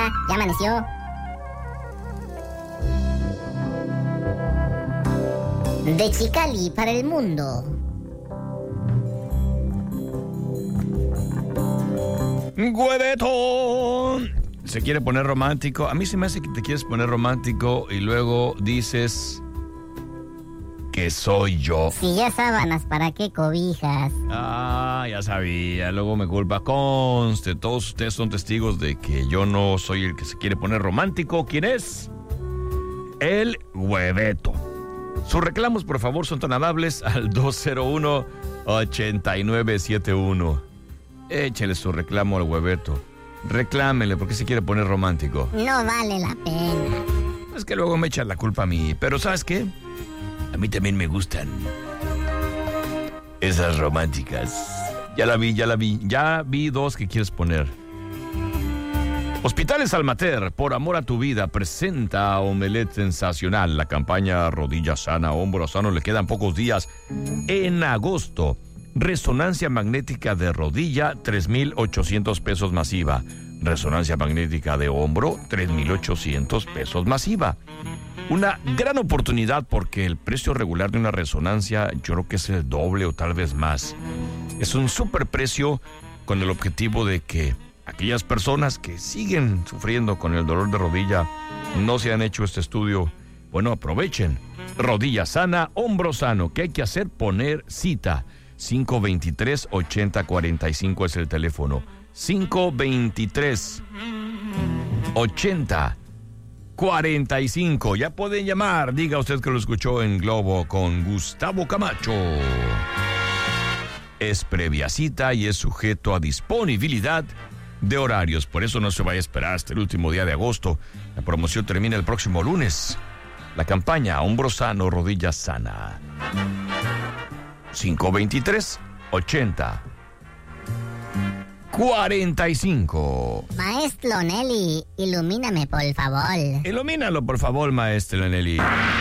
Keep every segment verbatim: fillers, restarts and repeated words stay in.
Mira, ya amaneció. De Chicali para el mundo. ¡Hueveto! Se quiere poner romántico. A mí se me hace que te quieres poner romántico y luego dices que soy yo. Si ya sábanas, ¿para qué cobijas? Ah, ya sabía. Luego me culpa. Conste, todos ustedes son testigos de que yo no soy el que se quiere poner romántico. ¿Quién es? El Hueveto. Sus reclamos, por favor, son tan amables al dos cero uno, ocho nueve siete uno. Échale su reclamo al Hueveto. Reclámele porque se quiere poner romántico. No vale la pena. Es que luego me echan la culpa a mí. Pero ¿sabes qué? A mí también me gustan esas románticas. Ya la vi, ya la vi. Ya vi dos que quieres poner. Hospitales Almater, por amor a tu vida, presenta Omelette Sensacional. La campaña Rodilla Sana, Hombro Sano, le quedan pocos días. En agosto, resonancia magnética de rodilla, tres mil ochocientos pesos masiva. Resonancia magnética de hombro, tres mil ochocientos pesos masiva. Una gran oportunidad porque el precio regular de una resonancia yo creo que es el doble o tal vez más. Es un super precio con el objetivo de que aquellas personas que siguen sufriendo con el dolor de rodilla no se han hecho este estudio, bueno, aprovechen. Rodilla sana, hombro sano. ¿Qué hay que hacer? Poner cita. cinco dos tres, ocho cero cuatro cinco es el teléfono. cinco dos tres, ocho cero cuarenta y cinco. Ya pueden llamar. Diga usted que lo escuchó en Globo con Gustavo Camacho. Es previa cita y es sujeto a disponibilidad de horarios. Por eso no se vaya a esperar hasta el último día de agosto. La promoción termina el próximo lunes. La campaña Hombro Sano, Rodilla Sana. cinco dos tres, ocho cero cuarenta y cinco. Maestro Nelly, ilumíname, por favor. Ilumínalo, por favor, maestro Nelly.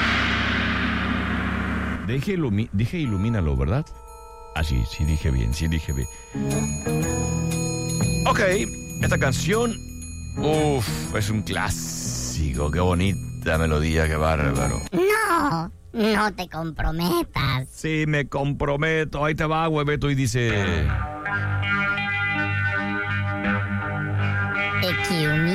Dije, ilumi- dije ilumínalo, ¿verdad? Ah, sí, sí dije bien, sí dije bien. Ok, esta canción, uff, es un clásico. Qué bonita melodía, qué bárbaro. No, no te comprometas. Sí, me comprometo. Ahí te va, Hueveto, y dice... Excuse me.